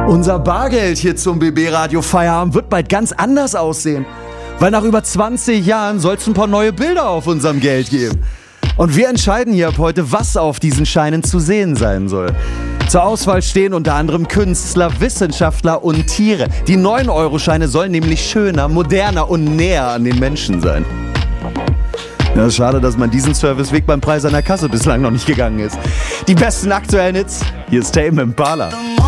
Unser Bargeld hier zum BB-Radio Feierabend wird bald ganz anders aussehen. Weil nach über 20 Jahren soll es ein paar neue Bilder auf unserem Geld geben. Und wir entscheiden hier ab heute, was auf diesen Scheinen zu sehen sein soll. Zur Auswahl stehen unter anderem Künstler, Wissenschaftler und Tiere. Die 9-Euro-Scheine sollen nämlich schöner, moderner und näher an den Menschen sein. Ja, schade, dass man diesen Serviceweg beim Preis an der Kasse bislang noch nicht gegangen ist. Die besten aktuellen Hits, hier ist Tame Impala.